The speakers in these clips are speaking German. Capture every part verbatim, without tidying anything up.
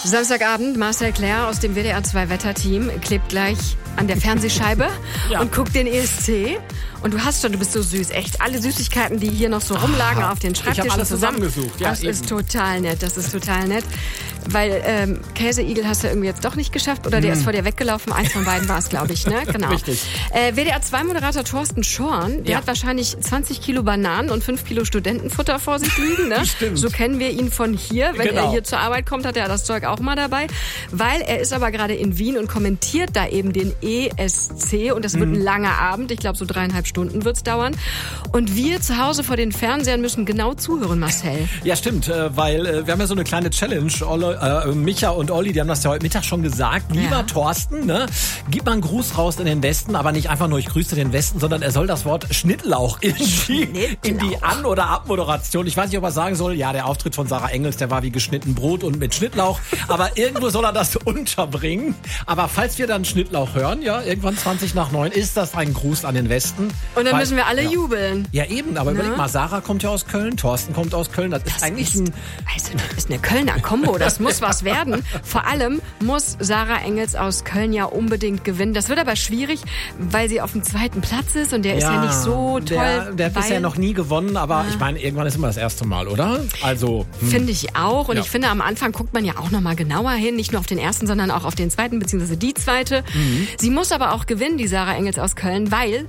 Samstagabend, Marcel Claire aus dem W D R zwei Wetterteam klebt gleich an der Fernsehscheibe ja. und guckt den E S C. Und du hast schon, du bist so süß, echt. Alle Süßigkeiten, die hier noch so rumlagen ah, auf den Schreibtischen ich hab alles zusammen. zusammengesucht. Ja, das eben. ist total nett, das ist total nett. Weil ähm, Käseigel hast du irgendwie jetzt doch nicht geschafft oder der mm. ist vor dir weggelaufen. Eins von beiden war es, glaube ich, ne? Genau. Richtig. Äh, W D R zwei Moderator Thorsten Schorn, der ja. hat wahrscheinlich zwanzig Kilo Bananen und fünf Kilo Studentenfutter vor sich liegen, ne? Stimmt. So kennen wir ihn von hier. Wenn genau. er hier zur Arbeit kommt, hat er das Zeug auch mal dabei. Weil er ist aber gerade in Wien und kommentiert da eben den E S C und das wird mm. ein langer Abend. Ich glaube, so dreieinhalb Stunden wird's dauern. Und wir zu Hause vor den Fernsehern müssen genau zuhören, Marcel. Ja, stimmt, weil wir haben ja so eine kleine Challenge. Olle, äh, Micha und Olli, die haben das ja heute Mittag schon gesagt. Lieber ja. Thorsten, ne, gib mal einen Gruß raus in den Westen, aber nicht einfach nur ich grüße den Westen, sondern er soll das Wort Schnittlauch in die, in die An- oder Abmoderation. Ich weiß nicht, ob er sagen soll, ja, der Auftritt von Sarah Engels, der war wie geschnitten Brot und mit Schnittlauch, aber irgendwo soll er das unterbringen. Aber falls wir dann Schnittlauch hören, ja, irgendwann zwanzig nach neun, ist das ein Gruß an den Westen. Und dann weil, müssen wir alle ja. jubeln. Ja, eben, aber Na? überleg mal, Sarah kommt ja aus Köln, Thorsten kommt aus Köln, das, das ist eigentlich ist, ein... Weißt du, das ist eine Kölner Kombo, das muss was werden. Vor allem muss Sarah Engels aus Köln ja unbedingt gewinnen. Das wird aber schwierig, weil sie auf dem zweiten Platz ist und der ist ja, ja nicht so toll. Der, der hat bisher noch nie gewonnen, aber ja. ich meine, irgendwann ist immer das erste Mal, oder? Also hm. Finde ich auch. Und ja. ich finde, am Anfang guckt man ja auch noch mal genauer hin. Nicht nur auf den ersten, sondern auch auf den zweiten, beziehungsweise die zweite. Mhm. Sie muss aber auch gewinnen, die Sarah Engels aus Köln, weil...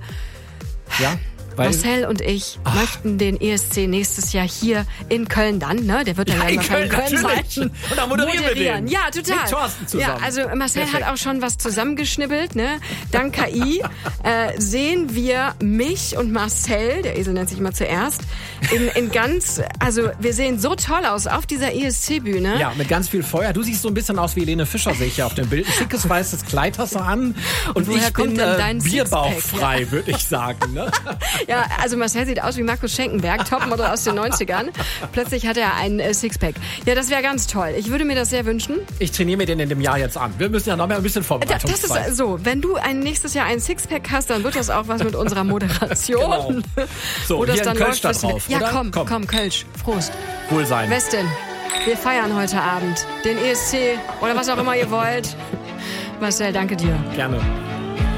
Ja. Weil, Marcel und ich ach. möchten den E S C nächstes Jahr hier in Köln dann, ne? Der wird dann ja, in Köln, Köln sein. Und dann moderieren, moderieren wir den. Ja, total. Mit Thorsten zusammen. Ja, also Marcel Perfekt. hat auch schon was zusammengeschnibbelt, ne? Dank K I äh, sehen wir mich und Marcel, der Esel nennt sich immer zuerst, in, in ganz, also wir sehen so toll aus auf dieser E S C-Bühne. Ja, mit ganz viel Feuer. Du siehst so ein bisschen aus wie Helene Fischer, sehe ich ja auf dem Bild. Ein schickes weißes Kleid hast du an. Und, und ich bin äh, bierbauchfrei, ja. würde ich sagen. Ne? Ja, also Marcel sieht aus wie Markus Schenkenberg, Topmodel aus den neunzigern. Plötzlich hat er ein äh, Sixpack. Ja, das wäre ganz toll. Ich würde mir das sehr wünschen. Ich trainiere mir den in dem Jahr jetzt an. Wir müssen ja noch mal ein bisschen Vorbereitungszeit. Das ist so, wenn du ein nächstes Jahr ein Sixpack hast, dann wird das auch was mit unserer Moderation. Genau. So, Wo das hier dann in Kölsch läuft, da drauf, Ja, oder? komm, komm, komm, Kölsch. Prost. Wohlsein. Westin, wir feiern heute Abend den E S C oder was auch immer ihr wollt. Marcel, danke dir. Gerne.